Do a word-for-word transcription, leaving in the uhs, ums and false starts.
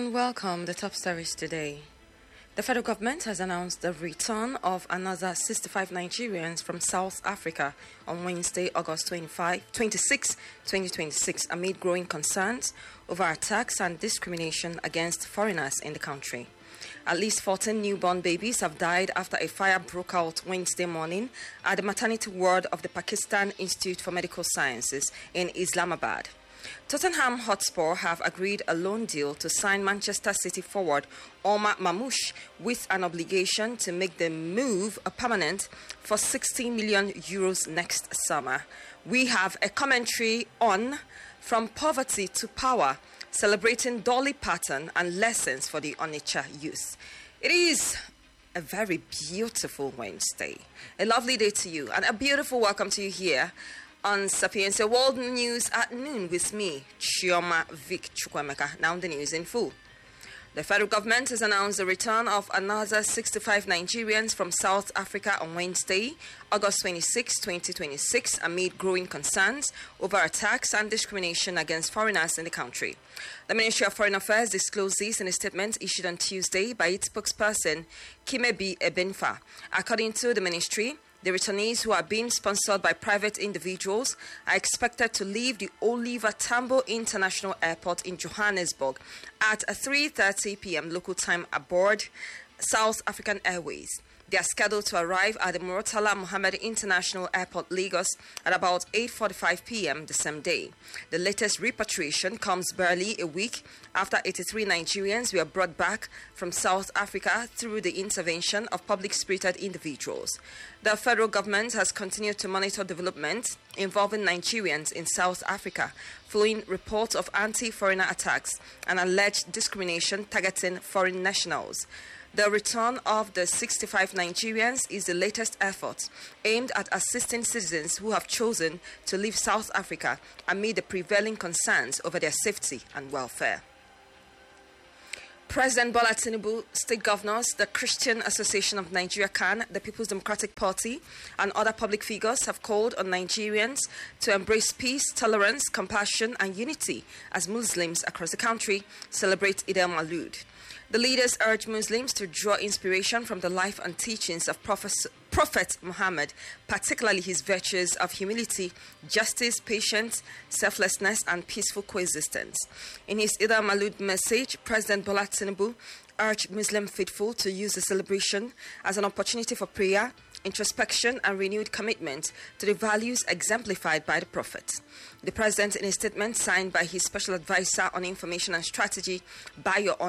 and welcome. The top stories today. The federal government has announced the return of another sixty-five Nigerians from South Africa on Wednesday, August twenty-sixth, twenty twenty-six, amid growing concerns over attacks and discrimination against foreigners in the country. At least fourteen newborn babies have died after a fire broke out Wednesday morning at the maternity ward of the Pakistan Institute for Medical Sciences in Islamabad. Tottenham Hotspur have agreed a loan deal to sign Manchester City forward Omar Mamouche with an obligation to make the move a permanent for sixty million euros next summer. We have a commentary on From Poverty to Power, celebrating Dolly Parton and lessons for the Onitsha youth. It is a very beautiful Wednesday. A lovely day to you and a beautiful welcome to you here on Sapienza World News at noon with me, Chioma Vic Chukwemeka. Now the news in full. The federal government has announced the return of another sixty-five Nigerians from South Africa on Wednesday, August twenty-sixth, twenty twenty-six, amid growing concerns over attacks and discrimination against foreigners in the country. The Ministry of Foreign Affairs disclosed this in a statement issued on Tuesday by its spokesperson, Kimebi Ebenfa. According to the ministry, the returnees, who are being sponsored by private individuals, are expected to leave the Oliver Tambo International Airport in Johannesburg at three thirty p.m. local time aboard South African Airways. They are scheduled to arrive at the Murtala Mohammed International Airport, Lagos, at about eight forty-five p.m. the same day. The latest repatriation comes barely a week after eighty-three Nigerians were brought back from South Africa through the intervention of public-spirited individuals. The federal government has continued to monitor developments involving Nigerians in South Africa, following reports of anti-foreigner attacks and alleged discrimination targeting foreign nationals. The return of the sixty-five Nigerians is the latest effort aimed at assisting citizens who have chosen to leave South Africa amid the prevailing concerns over their safety and welfare. President Bola Tinubu, state governors, the Christian Association of Nigeria C A N, the People's Democratic Party, and other public figures have called on Nigerians to embrace peace, tolerance, compassion, and unity as Muslims across the country celebrate Eid al-Maulud. The leaders urge Muslims to draw inspiration from the life and teachings of Prophet, Prophet Muhammad, particularly his virtues of humility, justice, patience, selflessness, and peaceful coexistence. In his Eid al-Maulud message, President Bola Tinubu urged Muslim faithful to use the celebration as an opportunity for prayer, introspection, and renewed commitment to the values exemplified by the Prophet. The President, in a statement signed by his Special Advisor on Information and Strategy, Bayo